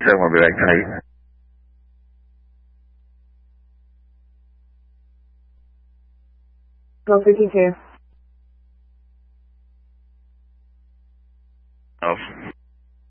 Sir, we'll be back tonight. Go 52. Off.